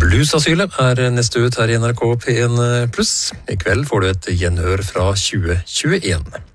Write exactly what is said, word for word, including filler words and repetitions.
Bluesasylet er neste ut her i N R K P en pluss. I kveld får du et gjenhør fra tjue tjueen.